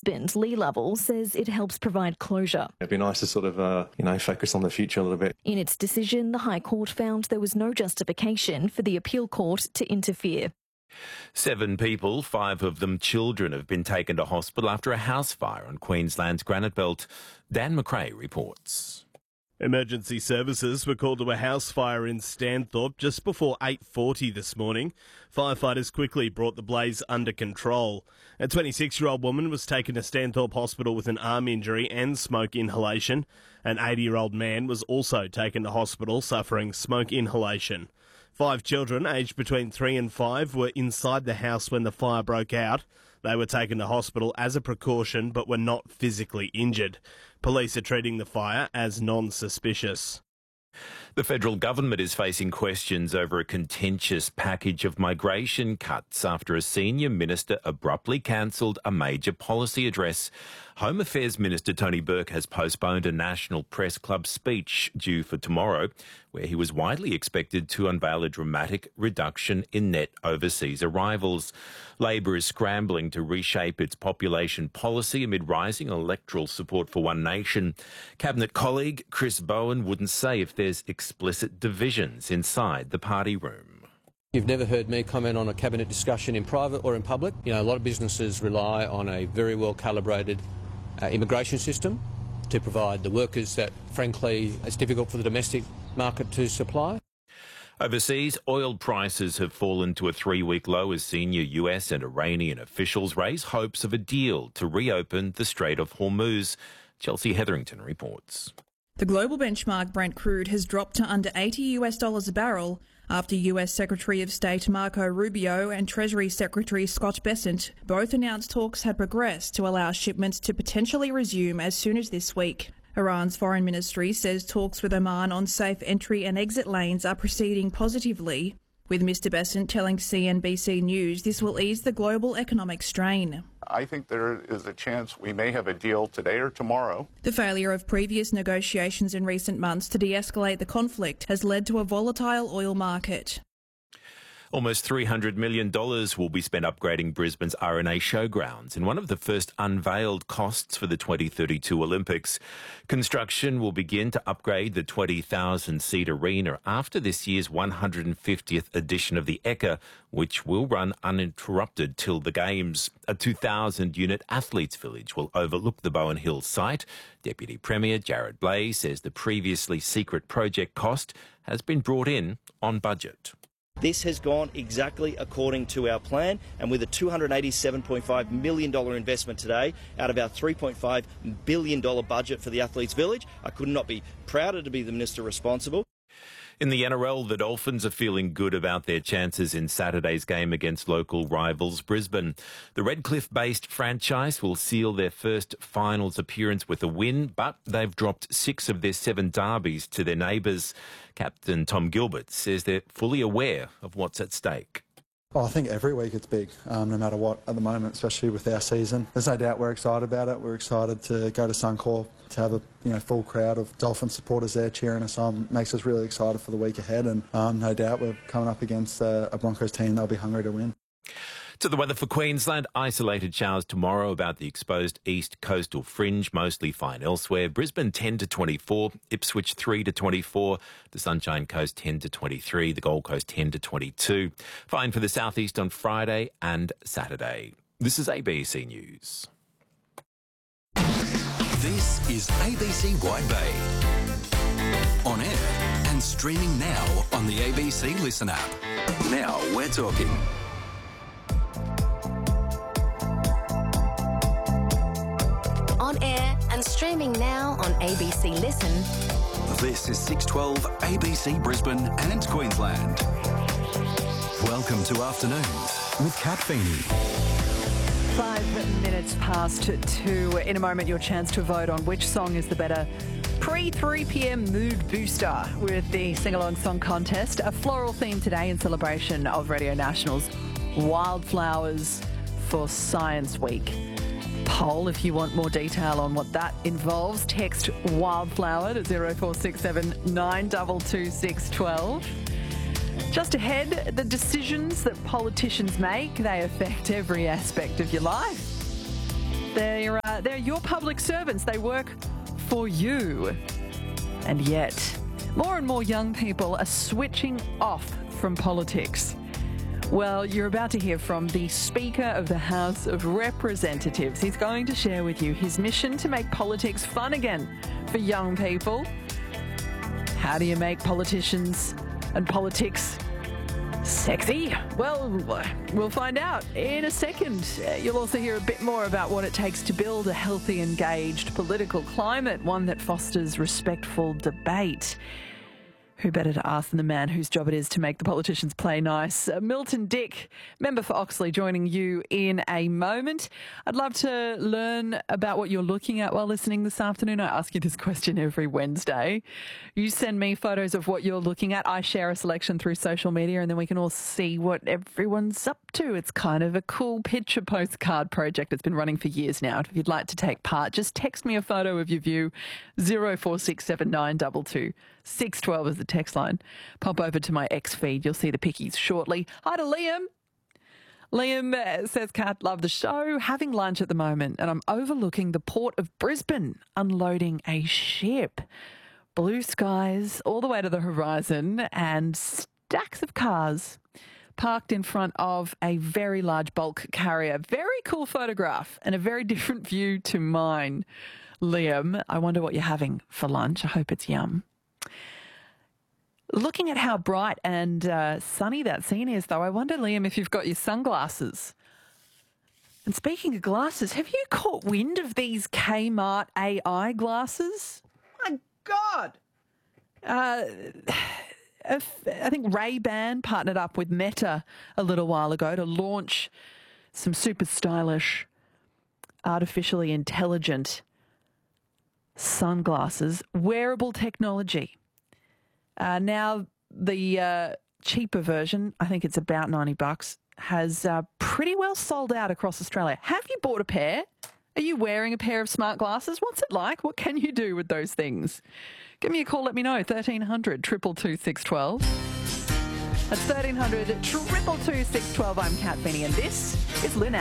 husband, Lee Lovell, says it helps provide closure. It'd be nice to sort of, focus on the future a little bit. In its decision, the High Court found there was no justification for the appeal court to interfere. 7 people, 5 of them children, have been taken to hospital after a house fire on Queensland's Granite Belt. Dan McRae reports. Emergency services were called to a house fire in Stanthorpe just before 8:40 this morning. Firefighters quickly brought the blaze under control. A 26-year-old woman was taken to Stanthorpe Hospital with an arm injury and smoke inhalation. An 80-year-old man was also taken to hospital suffering smoke inhalation. 5 children aged between 3 and 5 were inside the house when the fire broke out. They were taken to hospital as a precaution but were not physically injured. Police are treating the fire as non-suspicious. The federal government is facing questions over a contentious package of migration cuts after a senior minister abruptly cancelled a major policy address. Home Affairs Minister Tony Burke has postponed a National Press Club speech due for tomorrow, where he was widely expected to unveil a dramatic reduction in net overseas arrivals. Labor is scrambling to reshape its population policy amid rising electoral support for One Nation. Cabinet colleague Chris Bowen wouldn't say if there's explicit divisions inside the party room. You've never heard me comment on a cabinet discussion in private or in public. A lot of businesses rely on a very well calibrated immigration system to provide the workers that, frankly, it's difficult for the domestic market to supply. Overseas, oil prices have fallen to a 3-week low as senior US and Iranian officials raise hopes of a deal to reopen the Strait of Hormuz. Chelsea Hetherington reports. The global benchmark Brent crude has dropped to under $80 a barrel after US Secretary of State Marco Rubio and Treasury Secretary Scott Bessent both announced talks had progressed to allow shipments to potentially resume as soon as this week. Iran's foreign ministry says talks with Oman on safe entry and exit lanes are proceeding positively, with Mr Bessent telling CNBC News this will ease the global economic strain. I think there is a chance we may have a deal today or tomorrow. The failure of previous negotiations in recent months to de-escalate the conflict has led to a volatile oil market. Almost $300 million will be spent upgrading Brisbane's RNA Showgrounds in one of the first unveiled costs for the 2032 Olympics. Construction will begin to upgrade the 20,000-seat arena after this year's 150th edition of the Ekka, which will run uninterrupted till the Games. A 2,000-unit athletes' village will overlook the Bowen Hills site. Deputy Premier Jared Blay says the previously secret project cost has been brought in on budget. This has gone exactly according to our plan, and with a $287.5 million investment today out of our $3.5 billion budget for the Athletes Village, I could not be prouder to be the minister responsible. In the NRL, the Dolphins are feeling good about their chances in Saturday's game against local rivals Brisbane. The Redcliffe-based franchise will seal their first finals appearance with a win, but they've dropped 6 of their 7 derbies to their neighbours. Captain Tom Gilbert says they're fully aware of what's at stake. Well, I think every week it's big, no matter what at the moment, especially with our season. There's no doubt we're excited about it. We're excited to go to Suncorp, to have a full crowd of Dolphin supporters there cheering us on. Makes us really excited for the week ahead, and no doubt we're coming up against a Broncos team they'll be hungry to win. To the weather for Queensland, isolated showers tomorrow about the exposed east coastal fringe, mostly fine elsewhere. Brisbane 10 to 24, Ipswich 3 to 24, the Sunshine Coast 10 to 23, the Gold Coast 10 to 22. Fine for the southeast on Friday and Saturday. This is ABC News. This is ABC Wide Bay. On air and streaming now on the ABC Listen app. Now we're talking. On air and streaming now on ABC Listen. This is 612 ABC Brisbane and Queensland. Welcome to Afternoons with Kat Feeney. 5 minutes past 2. In a moment, your chance to vote on which song is the better pre-3 p.m. mood booster with the sing-along song contest. A floral theme today in celebration of Radio National's Wildflowers for Science Week. Poll if you want more detail on what that involves. Text Wildflower to 0467 922 612. Just ahead, the decisions that politicians make, they affect every aspect of your life. They're your public servants. They work for you. And yet, more and more young people are switching off from politics. Well, you're about to hear from the Speaker of the House of Representatives. He's going to share with you his mission to make politics fun again for young people. How do you make politicians and politics sexy? Well, we'll find out in a second. You'll also hear a bit more about what it takes to build a healthy, engaged political climate, one that fosters respectful debate. Who better to ask than the man whose job it is to make the politicians play nice? Milton Dick, member for Oxley, joining you in a moment. I'd love to learn about what you're looking at while listening this afternoon. I ask you this question every Wednesday. You send me photos of what you're looking at. I share a selection through social media, and then we can all see what everyone's up to. It's kind of a cool picture postcard project. It's been running for years now. If you'd like to take part, just text me a photo of your view. 0467922612 is the text line. Pop over to my X feed. You'll see the pickies shortly. Hi to Liam. Liam says, Kat, love the show. Having lunch at the moment, and I'm overlooking the port of Brisbane, unloading a ship. Blue skies all the way to the horizon and stacks of cars parked in front of a very large bulk carrier. Very cool photograph and a very different view to mine. Liam, I wonder what you're having for lunch. I hope it's yum. Looking at how bright and sunny that scene is, though, I wonder, Liam, if you've got your sunglasses. And speaking of glasses, have you caught wind of these Kmart AI glasses? My God! I think Ray-Ban partnered up with Meta a little while ago to launch some super stylish, artificially intelligent sunglasses, wearable technology. Now, the cheaper version, I think it's about $90, has pretty well sold out across Australia. Have you bought a pair? Are you wearing a pair of smart glasses? What's it like? What can you do with those things? Give me a call, let me know. 1300 222 612. That's 1300 222 612. I'm Kat Finney, and this is Lynette.